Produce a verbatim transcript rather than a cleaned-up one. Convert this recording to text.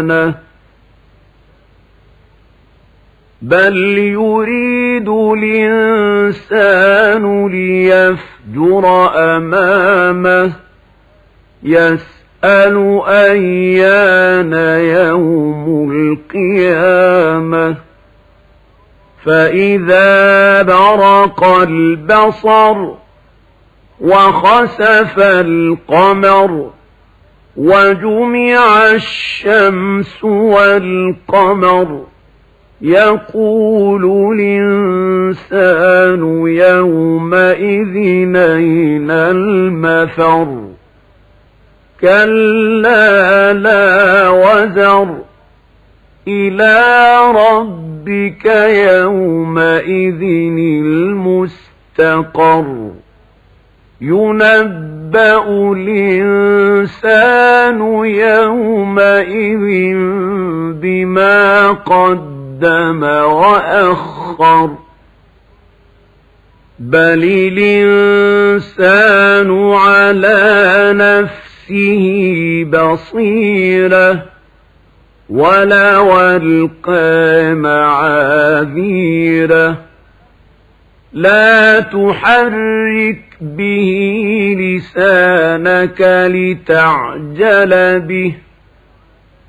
بل يريد الإنسان ليفجر أمامه يسأل أيان يوم القيامة فإذا برق البصر وخسف القمر وجمع الشمس والقمر يقول الإنسان يومئذ أين المفر كلا لا وزر إلى ربك يومئذ المستقر ينبأ الإنسان يومئذ بما قدم وأخر بل الإنسان على نفسه بصيرة ولو ألقى معاذيره لا تحرك به لسانك لتعجل به